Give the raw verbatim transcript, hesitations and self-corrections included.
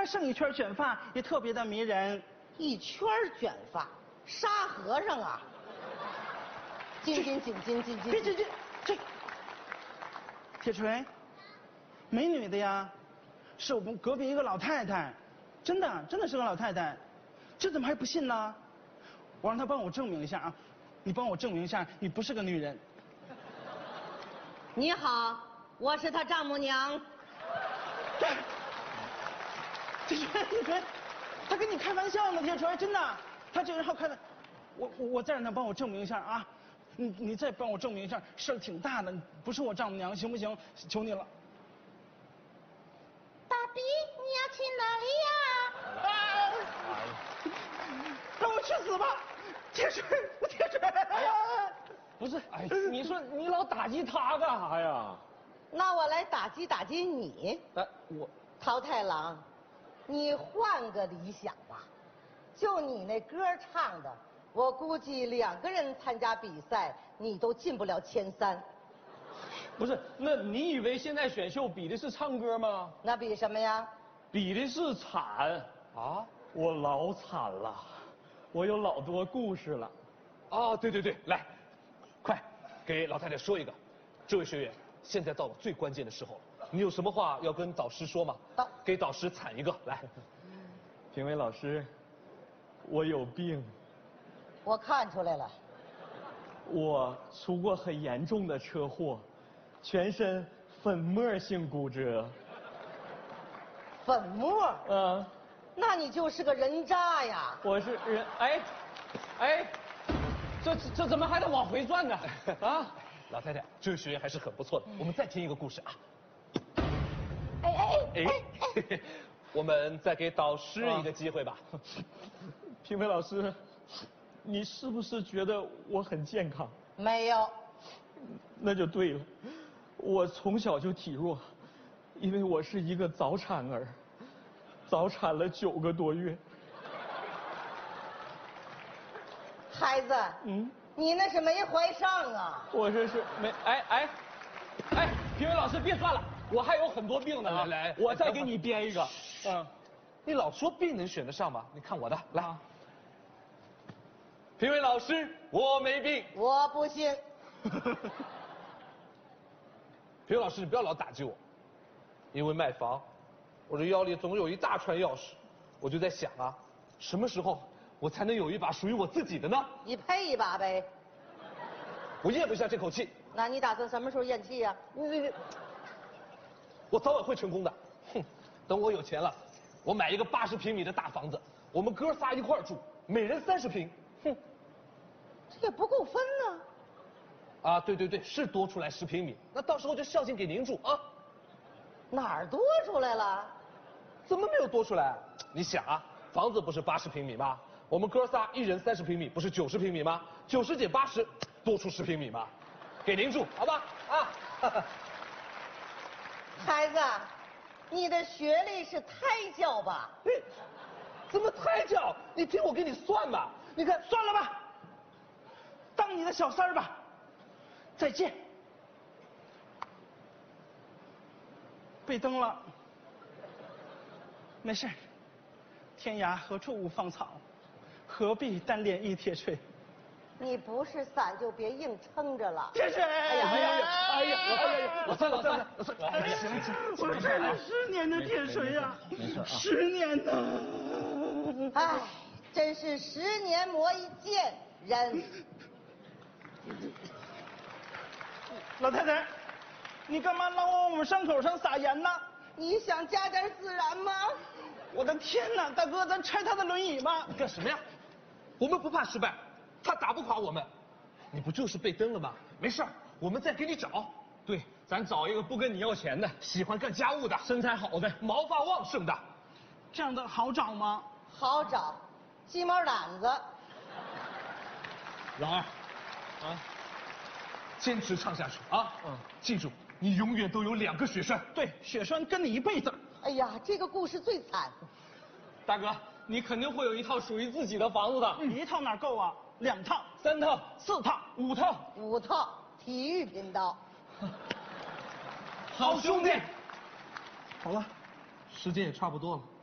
加上一圈卷发，也特别的迷人。 一圈卷发，沙和尚啊！紧紧紧紧紧紧！ 别这这这，铁锤，美女的呀，是我们隔壁一个老太太，真的真的是个老太太，这怎么还不信呢？我让她帮我证明一下啊，你帮我证明一下，你不是个女人。 你好，我是她丈母娘。 铁锤，铁锤，他跟你开玩笑呢，铁锤，真的，他这个人好开的。我我我再让他帮我证明一下啊，你你再帮我证明一下，事儿挺大的，不是我丈母娘，行不行？求你了。 大比，你要去哪里呀？啊！ 让我去死吧，铁锤，铁锤！ 不是，哎，你说你老打击他干啥呀？ 那我来打击打击你。 哎，我桃太郎，你换个理想吧，就你那歌唱的，我估计两个人参加比赛，你都进不了前三。 不是，那你以为现在选秀比的是唱歌吗？ 那比什么呀？ 比的是惨啊！我老惨了，我有老多故事了。 啊，对对对，来，快给老太太说一个。这位学员，现在到了最关键的时候了，你有什么话要跟导师说吗？ 导给导师惨一个，来。 评委老师，我有病， 我看出来了。 我出过很严重的车祸，全身粉末性骨折。 粉末？ 嗯， 那你就是个人渣呀！ 我是人，哎，哎，这这怎么还得往回转呢？啊， 老太太，这位学员还是很不错的。我们再听一个故事啊。 哎哎哎，哎我们再给导师一个机会吧。 评委老师，你是不是觉得我很健康？ 没有。 那就对了，我从小就体弱，因为我是一个早产儿，早产了九个多月。 孩子， 嗯， 你那是没怀上啊！ 我这是没，哎哎，哎，评委老师别转了，我还有很多病呢、啊。 来来， 我再给你编一个。嗯， 你老说病能选得上吗？你看我的，来。啊、评委老师，我没病。 我不信。 评委老师，你不要老打击我，因为卖房，我这腰里总有一大串钥匙，我就在想啊，什么时候我才能有一把属于我自己的呢？ 你配一把呗。 我咽不下这口气。 那你打算什么时候咽气呀？ 你你，我早晚会成功的。哼，等我有钱了，我买一个八十平米的大房子，我们哥仨一块儿住，每人三十平。哼， 这也不够分呢。 啊，对对对，是多出来十平米，那到时候就孝敬给您住啊。 哪儿多出来了？ 怎么没有多出来？你想啊，房子不是八十平米吗？我们哥仨一人三十平米，不是九十平米吗？九十减八十，多出十平米吗？给您住，好吧？啊。 孩子，你的学历是胎教吧？ 你怎么胎教？你听我给你算吧。你看， 算了吧，当你的小三儿吧。再见。被蹬了，没事。天涯何处无芳草，何必单恋一铁锤。 你不是伞就别硬撑着了。 铁锤！哎呀哎呀哎呀，哎呀，我算了，我算了，我算了。 哎呀，我忍了十年的铁锤呀，十年呐！ 唉，真是十年磨一剑人。 老太太，你干嘛老往我们伤口上撒盐呢？ 你想加点孜然吗？ 我的天哪，大哥，咱拆他的轮椅吧！ 你干什么呀？我们不怕失败，他打不垮我们。你不就是被蹬了吗？没事儿，我们再给你找。 对，咱找一个不跟你要钱的， 喜欢干家务的， 身材好的， 毛发旺盛的。 这样的好找吗？ 好找，鸡毛掸子。 老二，啊，坚持唱下去啊！嗯，记住，你永远都有两个雪山。 对，雪山跟你一辈子。 哎呀，这个故事最惨。 大哥，你肯定会有一套属于自己的房子的。 嗯、一套哪够啊？两套、 三套、 四套、 五套、 五套，体育频道。 好兄弟。 好了，时间也差不多了。